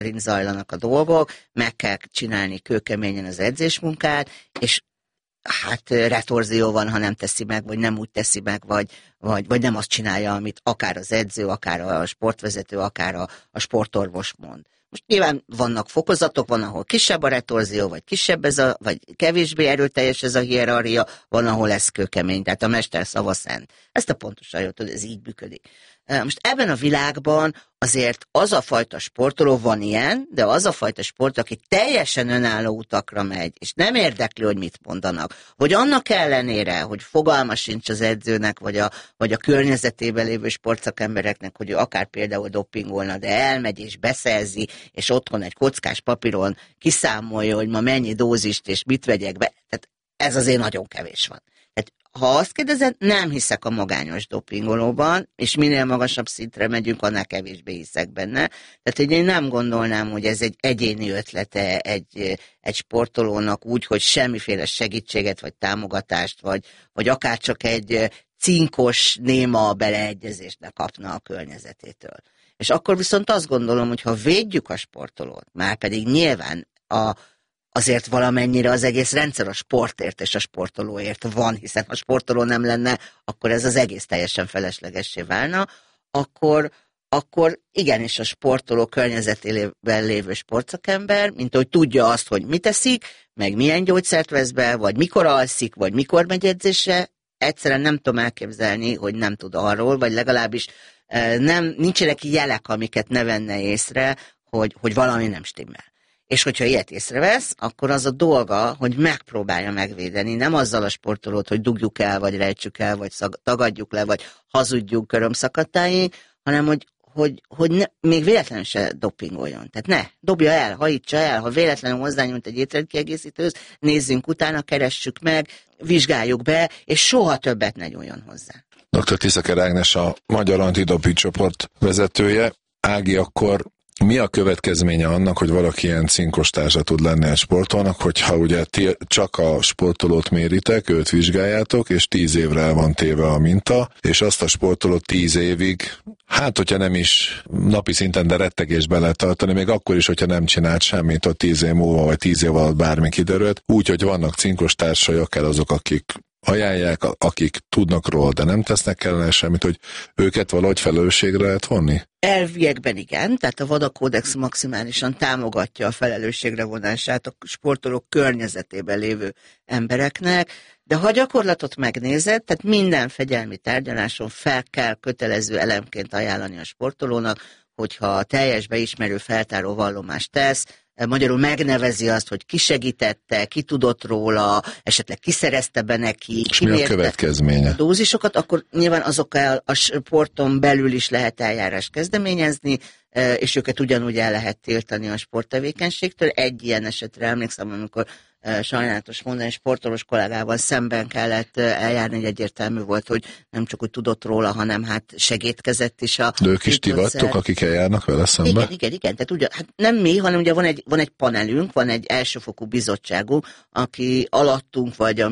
szerint zajlanak a dolgok, meg kell csinálni kőkeményen az edzésmunkát, és hát retorzió van, ha nem teszi meg, vagy nem úgy teszi meg, vagy nem azt csinálja, amit akár az edző, akár a sportvezető, akár a sportorvos mond. Most nyilván vannak fokozatok, van, ahol kisebb a retorzió, vagy kisebb vagy kevésbé erőteljes ez a hierarchia, van, ahol ez kőkemény, tehát a mester szava szent. Ezt a pontosan jól tudod, ez így működik. Most ebben a világban azért az a fajta sportoló van ilyen, de az a fajta sport, aki teljesen önálló utakra megy, és nem érdekli, hogy mit mondanak, vagy annak ellenére, hogy fogalma sincs az edzőnek, vagy a környezetében lévő sportszakembereknek, hogy ő akár például dopingolna, de elmegy és beszerzi, és otthon egy kockás papíron kiszámolja, hogy ma mennyi dózist és mit vegyek be. Tehát ez azért nagyon kevés van. Ha azt kérdezed, nem hiszek a magányos dopingolóban, és minél magasabb szintre megyünk, annál kevésbé hiszek benne. Tehát hogy én nem gondolnám, hogy ez egy egyéni ötlete egy sportolónak úgy, hogy semmiféle segítséget, vagy támogatást, vagy akár csak egy cinkos, néma beleegyezést ne kapna a környezetétől. És akkor viszont azt gondolom, hogy ha védjük a sportolót, már pedig nyilván azért valamennyire az egész rendszer a sportért és a sportolóért van, hiszen ha a sportoló nem lenne, akkor ez az egész teljesen feleslegessé válna, akkor igenis a sportoló környezetében lévő sportszakember, mint hogy tudja azt, hogy mit teszik, meg milyen gyógyszert vesz be, vagy mikor alszik, vagy mikor megy edzésre, egyszerűen nem tudom elképzelni, hogy nem tud arról, vagy legalábbis nincsenek jelek, amiket ne venne észre, hogy valami nem stimmel. És hogyha ilyet észrevesz, akkor az a dolga, hogy megpróbálja megvédeni, nem azzal a sportolót, hogy dugjuk el, vagy rejtsük el, vagy tagadjuk le, vagy hazudjunk körömszakadtáig, hanem hogy még véletlenül se dopingoljon. Tehát ne, dobja el, hajítsa el, ha véletlenül hozzányújt egy étrendkiegészítőhöz, nézzünk utána, keressük meg, vizsgáljuk be, és soha többet ne nyúljon hozzá. Dr. Tiszaker Ágnes a Magyar Antidoping csoport vezetője. Ági, akkor mi a következménye annak, hogy valaki ilyen cinkos társa tud lenni egy sportolnak, hogyha ugye ti csak a sportolót méritek, őt vizsgáljátok, és 10 évre el van téve a minta, és azt a sportolót 10 évig, hát hogyha nem is napi szinten, de rettegésben lehet tartani, még akkor is, hogyha nem csinált semmit, ott 10 év múlva, vagy 10 év alatt bármi kiderült, úgyhogy vannak cinkos társai, akár azok, akik ajánlják, akik tudnak róla, de nem tesznek ellene semmit, hogy őket valahogy felelősségre lehet vonni? Elviekben igen, tehát a VADA kódex maximálisan támogatja a felelősségre vonását a sportolók környezetében lévő embereknek, de ha a gyakorlatot megnézed, tehát minden fegyelmi tárgyaláson fel kell kötelező elemként ajánlani a sportolónak, hogyha teljes beismerő feltáró vallomást tesz, magyarul megnevezi azt, hogy ki segítette, ki tudott róla, esetleg kiszerezte be neki, és mi a következménye? A dózisokat, akkor nyilván azokkal a sporton belül is lehet eljárás kezdeményezni, és őket ugyanúgy el lehet tiltani a sporttevékenységtől. Egy ilyen esetre emlékszem, amikor sajnálatos mondani, sportolós kollégával szemben kellett eljárni, hogy egyértelmű volt, hogy nem csak úgy tudott róla, hanem hát segédkezett is a... De ők is ti vagytok, akik eljárnak vele szemben? Igen. Tehát ugye, hát nem mi, hanem ugye van egy panelünk, van egy elsőfokú bizottságunk, aki alattunk, vagy a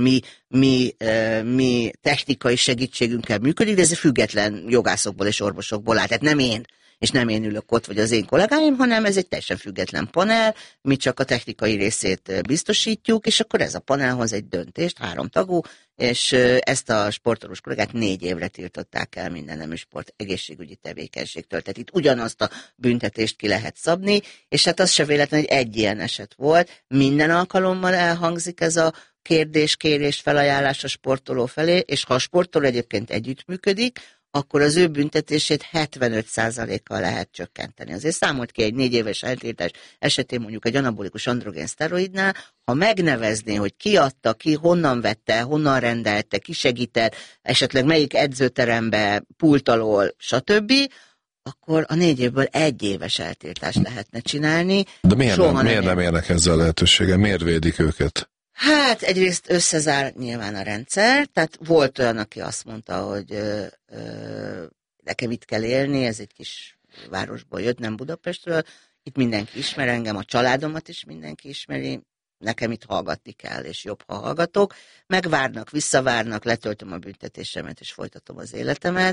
mi technikai segítségünkkel működik, de ez független jogászokból és orvosokból áll. Tehát nem én, és nem én ülök ott, vagy az én kollégáim, hanem ez egy teljesen független panel, mi csak a technikai részét biztosítjuk, és akkor ez a panel hoz egy döntést, 3 tagú, és ezt a sportolós kollégát 4 évre tiltották el minden nemű sport egészségügyi tevékenységtől. Tehát itt ugyanazt a büntetést ki lehet szabni, és hát az se véletlen, hogy egy ilyen eset volt. Minden alkalommal elhangzik ez a kérdés, kérés, felajánlás a sportoló felé, és ha a sportoló egyébként együttműködik, akkor az ő büntetését 75%-kal lehet csökkenteni. Azért számolt ki egy 4 éves eltiltás esetén mondjuk egy anabolikus androgén szteroidnál, ha megnevezné, hogy ki adta, ki honnan vette, honnan rendelte, ki segített, esetleg melyik edzőterembe, pult alól, stb., akkor a 4 évből 1 éves eltiltást lehetne csinálni. De miért nem érnek ezzel a lehetőséggel? Miért védik őket? Hát egyrészt összezár nyilván a rendszer, tehát volt olyan, aki azt mondta, hogy nekem itt kell élni, ez egy kis városból jött, nem Budapestről, itt mindenki ismer engem, a családomat is mindenki ismeri, nekem itt hallgatni kell, és jobb, ha hallgatok, megvárnak, visszavárnak, letöltöm a büntetésemet, és folytatom az életemet.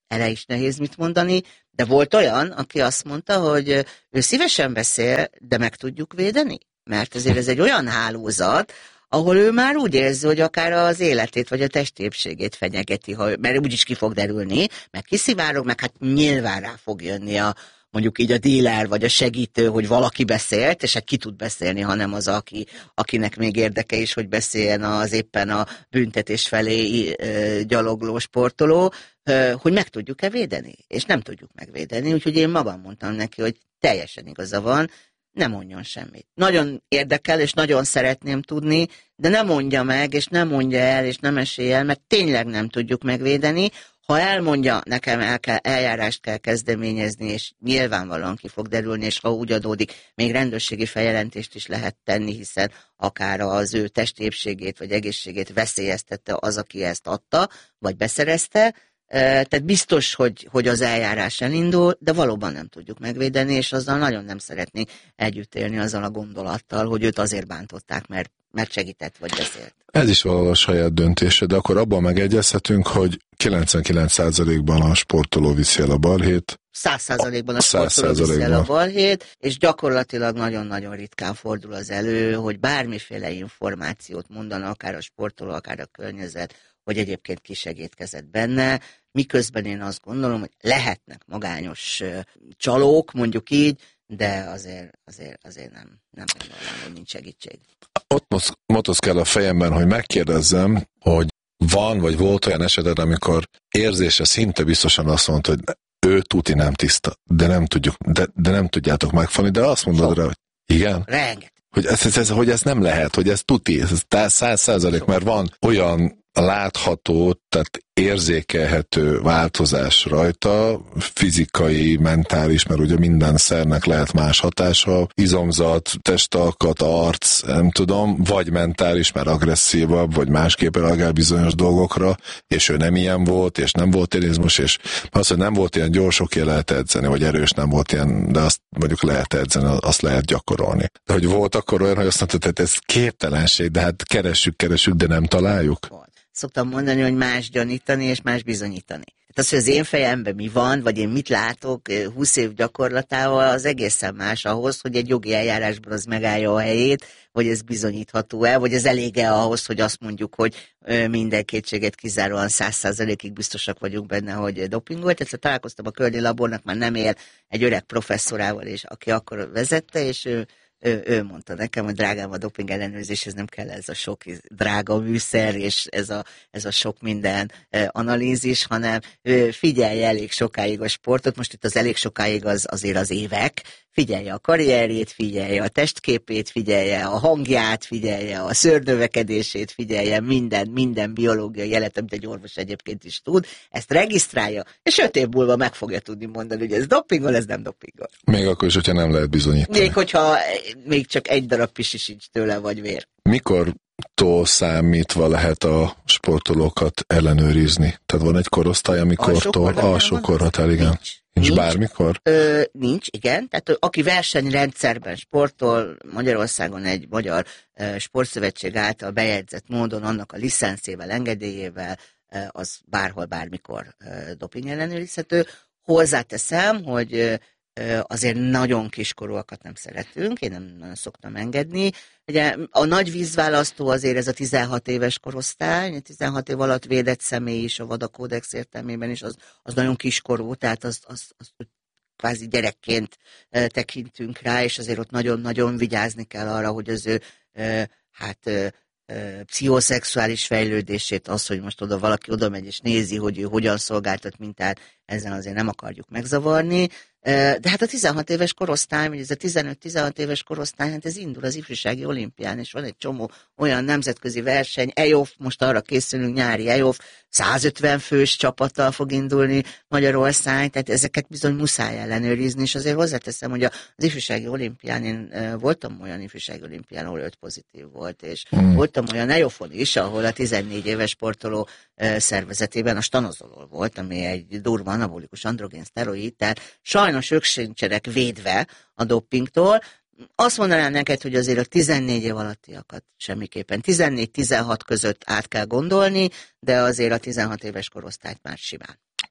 erre is nehéz mit mondani, de volt olyan, aki azt mondta, hogy ő szívesen beszél, de meg tudjuk védeni? Mert azért ez egy olyan hálózat, ahol ő már úgy érzi, hogy akár az életét vagy a testépségét fenyegeti, mert úgyis ki fog derülni, meg kiszivárog, meg hát nyilván rá fog jönni mondjuk így a díler vagy a segítő, hogy valaki beszélt, és hát ki tud beszélni, hanem az, akinek még érdeke is, hogy beszéljen az éppen a büntetés felé gyalogló sportoló, hogy meg tudjuk-e védeni, és nem tudjuk megvédeni, úgyhogy én magam mondtam neki, hogy teljesen igaza van, nem mondjon semmit. Nagyon érdekel, és nagyon szeretném tudni, de nem mondja meg, és nem mondja el, és nem esélye el, mert tényleg nem tudjuk megvédeni. Ha elmondja, nekem eljárást kell kezdeményezni, és nyilvánvalóan ki fog derülni, és ha úgy adódik, még rendőrségi feljelentést is lehet tenni, hiszen akár az ő testépségét vagy egészségét veszélyeztette az, aki ezt adta, vagy beszerezte. Tehát biztos, hogy az eljárás elindul, de valóban nem tudjuk megvédeni, és azzal nagyon nem szeretnék együtt élni azzal a gondolattal, hogy őt azért bántották, mert segített vagy beszélt. Ez is valahol a saját döntése, de akkor abban megegyezhetünk, hogy 99%-ban a sportoló viszi el a balhét. 100%-ban a sportoló viszi el a balhét, és gyakorlatilag nagyon-nagyon ritkán fordul az elő, hogy bármiféle információt mondana, akár a sportoló, akár a környezet, hogy egyébként kisegítkezett benne, miközben én azt gondolom, hogy lehetnek magányos csalók, mondjuk így, de azért nem gondolom, hogy nincs segítség. Ott motoszkál a fejemben, hogy megkérdezzem, hogy van vagy volt olyan eseted, amikor érzése szinte biztosan azt mondta, hogy ő tuti nem tiszta, de nem tudjuk, de nem tudjátok megfogni, de azt mondod rá, hogy igen? Rengeteg. Hogy ez nem lehet, hogy ez tuti, ez 100%, mert van olyan látható, tehát érzékelhető változás rajta, fizikai, mentális, mert ugye minden szernek lehet más hatása, izomzat, testalkat, arc, nem tudom, vagy mentális, mert agresszívabb, vagy másképp reagál bizonyos dolgokra, és ő nem ilyen volt, és nem volt érizmus, és az, hogy nem volt ilyen gyors, oké, lehet edzeni, vagy erős nem volt ilyen, de azt mondjuk lehet edzeni, azt lehet gyakorolni. De hogy volt akkor olyan, hogy azt mondta, hogy ez képtelenség, de hát keressük, de nem találjuk. Szoktam mondani, hogy más gyanítani és más bizonyítani. Tehát az, hogy az én fejemben mi van, vagy én mit látok 20 év gyakorlatával, az egészen más ahhoz, hogy egy jogi eljárásban az megállja a helyét, hogy ez bizonyítható-e, vagy ez elég-e ahhoz, hogy azt mondjuk, hogy minden kétséget kizáróan 100%-ig biztosak vagyunk benne, hogy dopingolt. Egyszer találkoztam a Kördi Labornak, már nem él, egy öreg professzorával, és aki akkor vezette, és ő mondta nekem, hogy drágám, a doping ellenőrzéshez nem kell ez a sok drága műszer, és ez a sok minden analízis, hanem figyelje elég sokáig a sportot, most itt az elég sokáig azért az évek, figyelje a karrierjét, figyelje a testképét, figyelje a hangját, figyelje a szőrnövekedését, figyelje minden biológiai jelet, amit egy orvos egyébként is tud, ezt regisztrálja, és 5 év múlva meg fogja tudni mondani, hogy ez dopingol, ez nem dopingol. Még akkor is, hogyha nem lehet bizonyítani. Még hogyha még csak egy darab pisi sincs tőle, vagy vér. Mikortól számítva lehet a sportolókat ellenőrizni? Tehát van egy korosztály, amikortól alsó korhatár, igen. Nincs bármikor? Nincs, igen. Tehát aki versenyrendszerben sportol, Magyarországon egy magyar sportszövetség által bejegyzett módon, annak a licenszével, engedélyével, az bárhol, bármikor doping ellenőrizhető. Hozzáteszem, hogy azért nagyon kiskorúakat nem szeretünk, én nem nagyon szoktam engedni. Ugye a nagy vízválasztó azért ez a 16 éves korosztály, 16 év alatt védett személy is a VADA kódex értelmében is, az nagyon kiskorú, tehát az kvázi gyerekként tekintünk rá, és azért ott nagyon-nagyon vigyázni kell arra, hogy az ő pszichoszexuális fejlődését, az, hogy most valaki oda megy és nézi, hogy ő hogyan szolgáltat mintát, ezen azért nem akarjuk megzavarni. De hát a 16 éves korosztály, vagy ez a 15-16 éves korosztály, hát ez indul az ifjúsági olimpián, és van egy csomó olyan nemzetközi verseny, EOF, most arra készülünk, nyári EOF, 150 fős csapattal fog indulni Magyarország, tehát ezeket bizony muszáj ellenőrizni, és azért hozzáteszem, hogy az ifjúsági olimpián, én voltam olyan ifjúsági olimpián, ahol 5 pozitív volt, és voltam olyan EOF-on is, ahol a 14 éves sportoló szervezetében a stanozolol volt, ami egy durva anabolikus androgén szteroid, tehát sajnos ők sincsenek védve a dopingtól. Azt mondanám neked, hogy azért a 14 év alattiakat semmiképpen. 14-16 között át kell gondolni, de azért a 16 éves korosztályt már simán.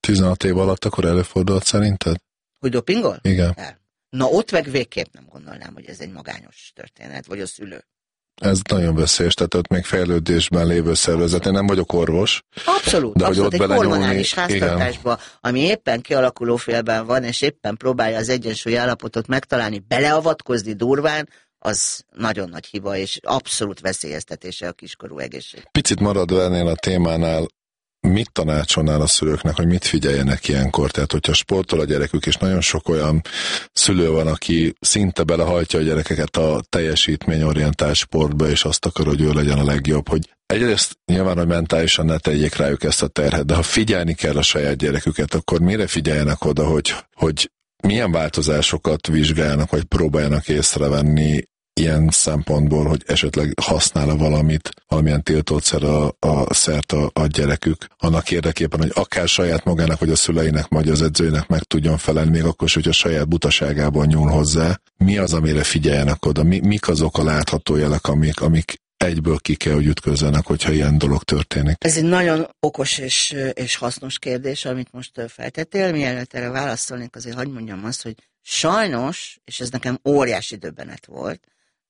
16 év alatt akkor előfordult szerinted? Hogy dopingol? Igen. Na ott meg végképp nem gondolnám, hogy ez egy magányos történet, vagy a szülő. Ez nagyon veszélyes, tehát ott még fejlődésben lévő szervezet. Én nem vagyok orvos. Abszolút, de abszolút hogy ott egy hormonális háztartásba, igen. ami éppen kialakuló félben van, és éppen próbálja az egyensúly állapotot megtalálni, beleavatkozni durván, az nagyon nagy hiba, és abszolút veszélyeztetése a kiskorú egészség. Picit maradva ennél a témánál, mit tanácsolnál a szülőknek, hogy mit figyeljenek ilyenkor? Tehát, hogyha sportol a gyerekük, és nagyon sok olyan szülő van, aki szinte belehajtja a gyerekeket a teljesítményorientált sportba, és azt akar, hogy ő legyen a legjobb, hogy egyrészt nyilván, hogy mentálisan ne tegyék rájuk ezt a terhet, de ha figyelni kell a saját gyereküket, akkor mire figyeljenek oda, hogy milyen változásokat vizsgálnak, vagy próbáljanak észrevenni ilyen szempontból, hogy esetleg használ-e valamilyen tiltószer a szert a gyerekük, annak érdekében, hogy akár saját magának, vagy a szüleinek, vagy az edzőinek meg tudjon felelni, még akkor is, hogy a saját butaságában nyúl hozzá. Mi az, amire figyeljenek oda? Mik azok a látható jelek, amik egyből ki kell, hogy ütközzenek, hogyha ilyen dolog történik? Ez egy nagyon okos és hasznos kérdés, amit most feltettél. Mielőtt erre válaszolnék, azért hadd mondjam azt, hogy sajnos, és ez nekem óriási döbbenet volt,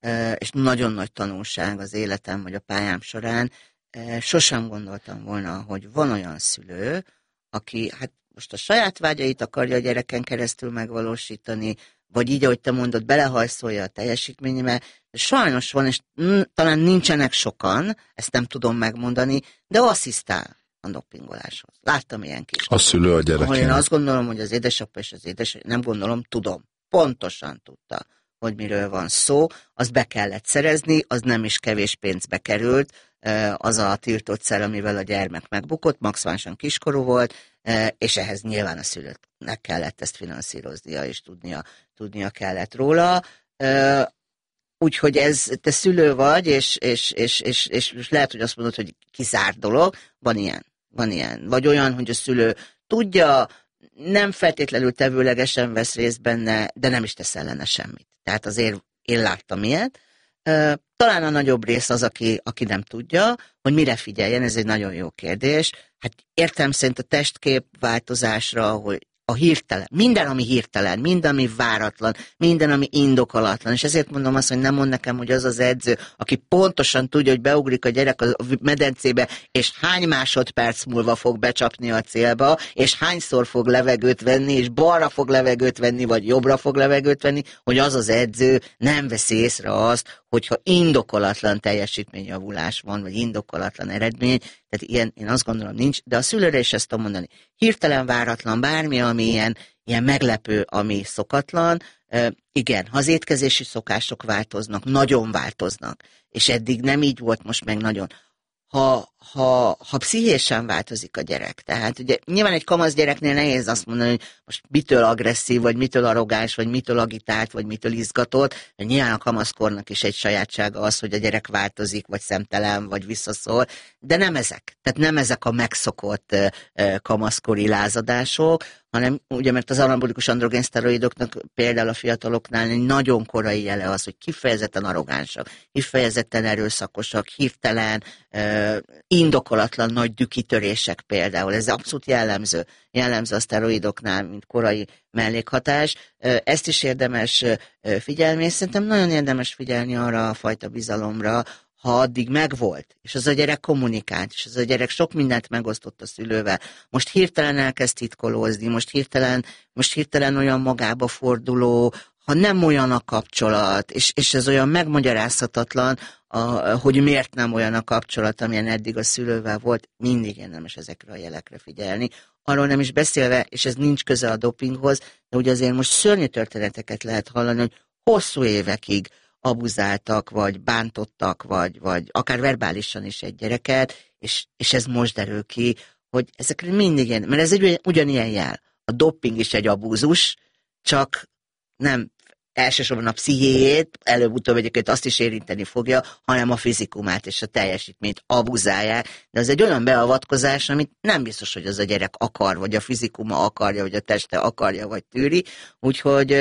és nagyon nagy tanulság az életem vagy a pályám során, sosem gondoltam volna, hogy van olyan szülő, aki hát most a saját vágyait akarja a gyereken keresztül megvalósítani, vagy így, ahogy te mondod, belehajszolja a teljesítményébe. Sajnos van, és talán nincsenek sokan, ezt nem tudom megmondani, de asszisztál a dopingoláshoz. Láttam ilyen kis. A szülő a gyerekén. Ahol én azt gondolom, hogy az édesapa és az édesanyja, nem gondolom, tudom. Pontosan tudta, hogy miről van szó, azt be kellett szerezni, az nem is kevés pénzbe került, az a tiltószer, amivel a gyermek megbukott, maximálisan kiskorú volt, és ehhez nyilván a szülőnek kellett ezt finanszíroznia, és tudnia kellett róla. Úgyhogy te szülő vagy, és lehet, hogy azt mondod, hogy kizárt dolog, van ilyen. Vagy olyan, hogy a szülő tudja, nem feltétlenül tevőlegesen vesz részt benne, de nem is tesz ellene semmit. Tehát azért én láttam ilyet. Talán a nagyobb rész az, aki nem tudja, hogy mire figyeljen, ez egy nagyon jó kérdés. Hát értem szerint a testkép változásra, hogy a hirtelen, minden, ami hirtelen, minden, ami váratlan, minden, ami indokolatlan, és ezért mondom azt, hogy nem mond nekem, hogy az az edző, aki pontosan tudja, hogy beugrik a gyerek a medencébe, és hány másodperc múlva fog becsapni a célba, és hányszor fog levegőt venni, és balra fog levegőt venni, vagy jobbra fog levegőt venni, hogy az az edző nem veszi észre azt, hogyha indokolatlan teljesítményjavulás van, vagy indokolatlan eredmény, tehát ilyen, én azt gondolom nincs, de a szülőre is ezt tudom mondani. Hirtelen váratlan bármi, ami ilyen meglepő, ami szokatlan, igen, ha az étkezési szokások változnak, nagyon változnak, és eddig nem így volt, most meg nagyon. Ha pszichésen változik a gyerek, tehát ugye nyilván egy kamasz gyereknél nehéz azt mondani, hogy most mitől agresszív, vagy mitől arrogáns, vagy mitől agitált, vagy mitől izgatott, de nyilván a kamaszkornak is egy sajátsága az, hogy a gyerek változik, vagy szemtelen, vagy visszaszól, de nem ezek. Tehát nem ezek a megszokott kamaszkori lázadások, hanem ugye, mert az anabolikus androgén szteroidoknak például a fiataloknál egy nagyon korai jele az, hogy kifejezetten arrogánsak, kifejezetten erőszakosak, hirtelen, indokolatlan nagy dühkitörések például. Ez abszolút jellemző a szteroidoknál, mint korai mellékhatás. Ezt is érdemes figyelni, és szerintem nagyon érdemes figyelni arra a fajta bizalomra, ha addig megvolt, és az a gyerek kommunikált, és az a gyerek sok mindent megosztott a szülővel, most hirtelen elkezd titkolózni, most hirtelen olyan magába forduló, ha nem olyan a kapcsolat, és ez olyan megmagyarázhatatlan, hogy miért nem olyan a kapcsolat, amilyen eddig a szülővel volt, mindig érdemes ezekre a jelekre figyelni. Arról nem is beszélve, és ez nincs köze a dopinghoz, de ugye azért most szörnyű történeteket lehet hallani, hogy hosszú évekig abuzáltak, vagy bántottak, vagy akár verbálisan is egy gyereket, és ez most derül ki, hogy ezekre mindig ilyen, mert ez egy ugyanilyen jel. A doping is egy abúzus, csak nem elsősorban a pszichéjét, előbb-utóbb egyébként azt is érinteni fogja, hanem a fizikumát és a teljesítményt abuzálják. De az egy olyan beavatkozás, amit nem biztos, hogy az a gyerek akar, vagy a fizikuma akarja, vagy a teste akarja, vagy tűri. Úgyhogy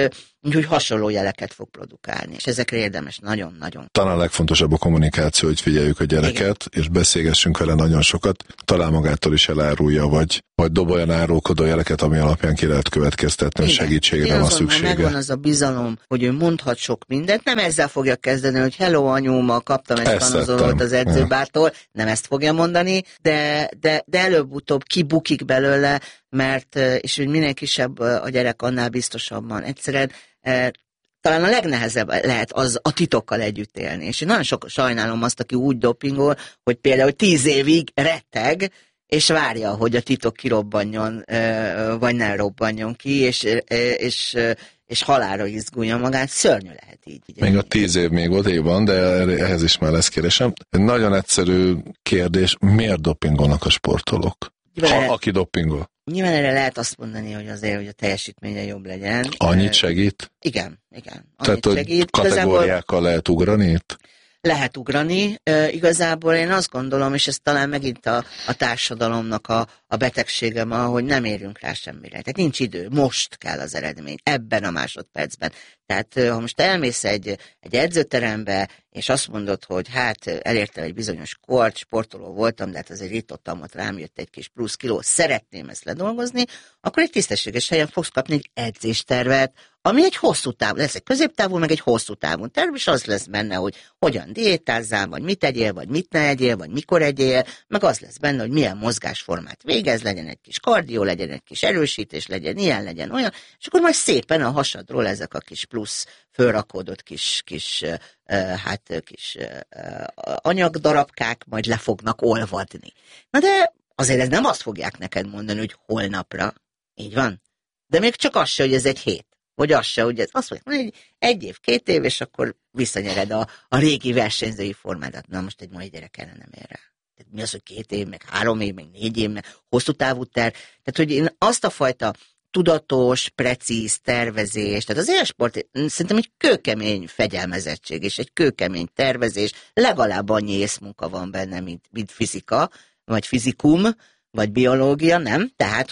úgyhogy hasonló jeleket fog produkálni, és ezekre érdemes nagyon-nagyon. Talán a legfontosabb a kommunikáció, hogy figyeljük a gyereket, igen, és beszélgessünk vele nagyon sokat, talán magától is elárulja, vagy dob olyan árulkodó jeleket, ami alapján ki lehet következtetni, hogy segítségre van szüksége. Megvan az a bizalom, hogy ő mondhat sok mindent, nem ezzel fogja kezdeni, hogy hello anyu, ma kaptam egy skanozolót az edzőbártól, nem ezt fogja mondani, de előbb-utóbb kibukik belőle, mert, és hogy minél kisebb a gyerek, annál biztosabban. Egyszerűen talán a legnehezebb lehet az a titokkal együtt élni. És én nagyon sajnálom azt, aki úgy dopingol, hogy például 10 évig retteg, és várja, hogy a titok kirobbanjon, vagy ne robbanjon ki, és halálra izgulja magát. Szörnyű lehet így. Még a 10 év még odébb van, de ehhez is már lesz kérdésem. Egy nagyon egyszerű kérdés, miért dopingolnak a sportolók? Aki dopingol? Nyilván erre lehet azt mondani, hogy azért, hogy a teljesítménye jobb legyen. Annyit segít? Igen. Tehát, hogy kategóriákkal lehet ugrani itt? Lehet ugrani. Igazából én azt gondolom, és ez talán megint a társadalomnak a betegsége ma, hogy nem érünk rá semmire. Tehát nincs idő, most kell az eredmény, ebben a másodpercben. Tehát ha most elmész egy edzőterembe, és azt mondod, hogy hát elértem egy bizonyos kort, sportoló voltam, de hát azért ritottam, ott rám jött egy kis plusz kiló, szeretném ezt ledolgozni, akkor egy tisztességes helyen fogsz kapni egy edzéstervet, ami egy hosszú távú, lesz egy középtávú, meg egy hosszú távú terv, és az lesz benne, hogy hogyan diétázzál, vagy mit egyél, vagy mit ne egyél, vagy mikor egyél, meg az lesz benne, hogy milyen mozgásformát végez, legyen egy kis kardió, legyen egy kis erősítés, legyen ilyen, legyen olyan, és akkor majd szépen a hasadról ezek a kis plusz fölrakódott kis anyagdarabkák majd le fognak olvadni. Na de azért ez nem azt fogják neked mondani, hogy holnapra, így van? De még csak az se, hogy ez egy hét. Vagy az se, hogy ez azt mondja, hogy egy év, 2 év, és akkor visszanyered a régi versenyzői formádat. Na most egy mai gyerek erre nem ér rá. Tehát mi az, hogy 2 év, meg 3 év, meg 4 év, meg hosszú távú terv. Tehát, hogy én azt a fajta tudatos, precíz tervezés, tehát az élsport szerintem egy kőkemény fegyelmezettség, és egy kőkemény tervezés, legalább annyi észmunka van benne, mint fizika, vagy fizikum, vagy biológia, nem? Tehát,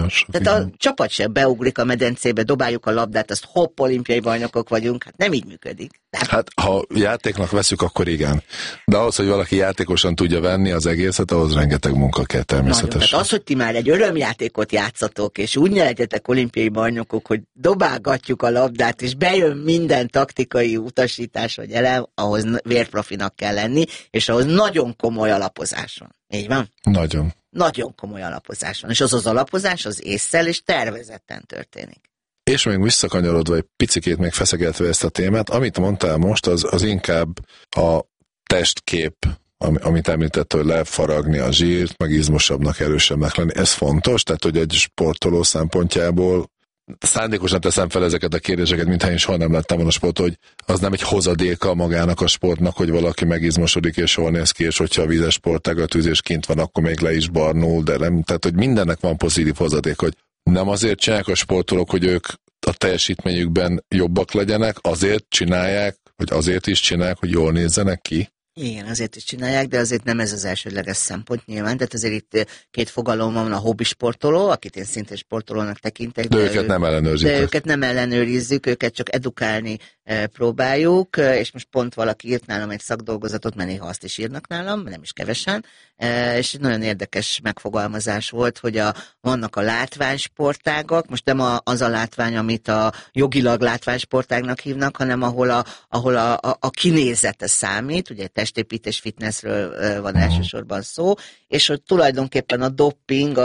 a csapat sem beugrik a medencébe, dobáljuk a labdát, azt hopp, olimpiai bajnokok vagyunk, hát nem így működik. Hát, ha játéknak veszük, akkor igen. De ahhoz, hogy valaki játékosan tudja venni az egészet, ahhoz rengeteg munka kell természetesen. Tehát az, hogy ti már egy örömjátékot játszatok, és úgy ne legyetek olimpiai bajnokok, hogy dobálgatjuk a labdát, és bejön minden taktikai utasítás vagy elem, ahhoz vérprofinak kell lenni, és ahhoz nagyon komoly alapozás van. Így van? Nagyon komoly alapozás van, és az alapozás az ésszel és tervezetten történik. És még visszakanyarodva egy picikét még feszegetve ezt a témát, amit mondtál most, az inkább a testkép, amit említett, hogy lefaragni a zsírt, meg izmosabbnak, erősebbnek lenni. Ez fontos, tehát hogy egy sportoló szempontjából szándékosan teszem fel ezeket a kérdéseket, mintha én soha nem lettem volna sport, hogy az nem egy hozadéka magának a sportnak, hogy valaki megizmosodik és jól néz ki, és hogyha a vízes sportágat és kint van, akkor még le is barnul, de nem. Tehát, hogy mindennek van pozitív hozadék, hogy nem azért csinálják a sportolók, hogy ők a teljesítményükben jobbak legyenek, azért csinálják, vagy azért is csinálják, hogy jól nézzenek ki. Igen, azért is csinálják, de azért nem ez az elsődleges szempont nyilván, tehát azért itt 2 fogalom van, a hobbisportoló, akit én szintén sportolónak tekintek. De őket nem ellenőrizzük. De őket nem ellenőrizzük, őket csak edukálni próbáljuk, és most pont valaki írt nálam egy szakdolgozatot, mert néha azt is írnak nálam, nem is kevesen, és egy nagyon érdekes megfogalmazás volt, hogy vannak a látványsportágak, most nem az a látvány, amit a jogilag látványsportágnak hívnak, hanem ahol a kinézete számít, ugye testépítés, fitnessről van elsősorban szó, és hogy tulajdonképpen a doping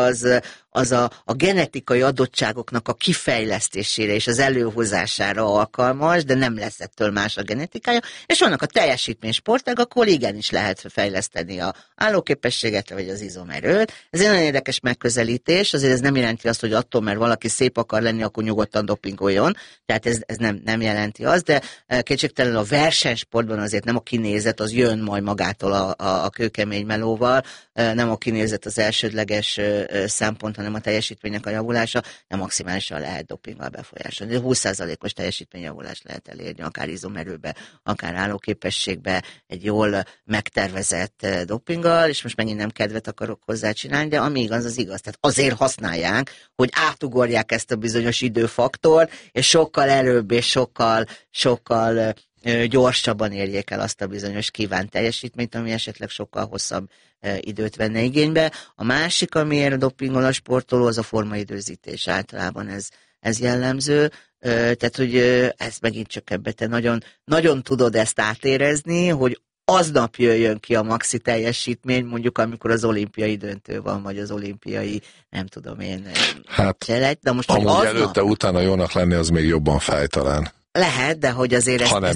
az a genetikai adottságoknak a kifejlesztésére és az előhozására alkalmas, de nem lesz ettől más a genetikája, és vannak a teljesítménysportágak, ahol igenis lehet fejleszteni a állóképességet, vagy az izomerőt. Ez egy nagyon érdekes megközelítés, azért ez nem jelenti azt, hogy attól, mert valaki szép akar lenni, akkor nyugodtan dopingoljon, tehát ez nem jelenti azt, de kétségtelenül a versenysportban azért nem a kinézet, az jön majd magától a kőkemény melóval, nem a kinézet az elsődleges szempont, hanem a teljesítménynek a javulása, de maximálisan lehet dopinggal befolyásolni. 20%-os teljesítményjavulást lehet elérni, akár izomerőbe, akár állóképességbe, egy jól megtervezett dopinggal, és most megint nem kedvet akarok hozzá csinálni, de ami igaz, az igaz. Tehát azért használják, hogy átugorják ezt a bizonyos időfaktor, és sokkal előbb és sokkal gyorsabban érjék el azt a bizonyos kívánt teljesítményt, ami esetleg sokkal hosszabb időt venne igénybe. A másik, amiért dopingol a sportoló, az a formaidőzítés. Általában ez jellemző. Tehát, hogy ez megint csak ebbe te nagyon, nagyon tudod ezt átérezni, hogy aznap jöjjön ki a maxi teljesítmény, mondjuk amikor az olimpiai döntő van, vagy az olimpiai, nem tudom én, de most amúgy aznap... előtte, utána jónak lenni, az még jobban fáj talán. Lehet, de hogy azért ezt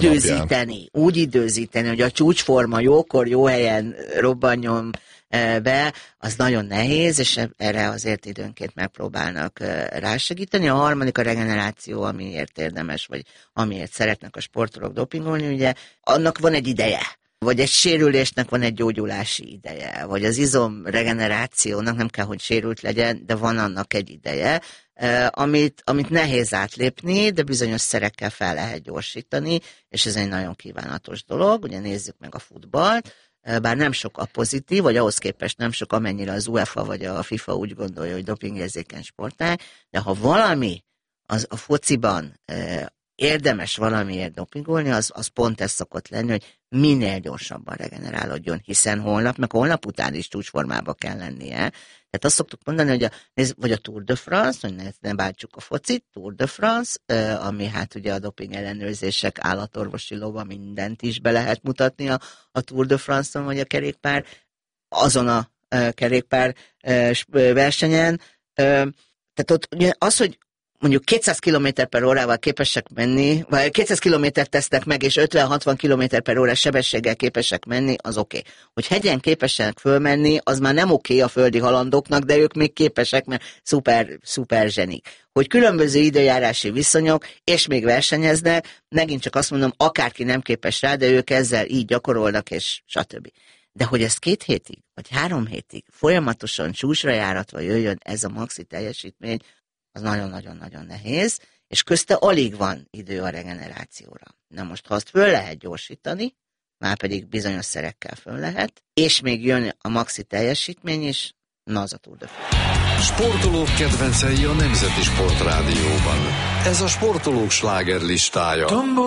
úgy időzíteni, hogy a csúcsforma jókor, jó helyen robbanjon be, az nagyon nehéz, és erre azért időnként megpróbálnak rásegíteni. A harmadik a regeneráció, amiért érdemes, vagy amiért szeretnek a sportolók dopingolni, ugye annak van egy ideje. Vagy egy sérülésnek van egy gyógyulási ideje, vagy az izomregenerációnak nem kell, hogy sérült legyen, de van annak egy ideje, amit nehéz átlépni, de bizonyos szerekkel fel lehet gyorsítani, és ez egy nagyon kívánatos dolog. Ugye nézzük meg a futballt, bár nem sok a pozitív, vagy ahhoz képest nem sok, amennyire az UEFA vagy a FIFA úgy gondolja, hogy dopingérzékeny sportág, de ha valami az a fociban érdemes valamiért dopingolni, az pont ez szokott lenni, hogy minél gyorsabban regenerálódjon, hiszen holnap után is csúcsformába kell lennie. Tehát azt szoktuk mondani, hogy vagy a Tour de France, hogy ne bántsuk a focit, Tour de France, ami hát ugye a doping ellenőrzések, állatorvosi lova, mindent is be lehet mutatni a Tour de France-on, vagy a kerékpár, azon a kerékpár versenyen. Tehát ott ugye az, hogy mondjuk 200 km/h képesek menni, vagy 200 km-t tesznek meg, és 50-60 km/h sebességgel képesek menni, az oké. Hogy hegyen képesek fölmenni, az már nem oké a földi halandóknak, de ők még képesek, mert szuper zsenik. Hogy különböző időjárási viszonyok, és még versenyeznek, megint csak azt mondom, akárki nem képes rá, de ők ezzel így gyakorolnak, és stb. De hogy ez 2 hétig, vagy 3 hétig folyamatosan csúcsra járatva jöjjön ez a maxi teljesítmény, az nagyon-nagyon-nagyon nehéz, és közte alig van idő a regenerációra. Na most, ha azt föl lehet gyorsítani, már pedig bizonyos szerekkel föl lehet, és még jön a maxi teljesítmény is, na az a Tour de France. Sportolók kedvencei a Nemzeti Sportrádióban. Ez a sportolók slágerlistája.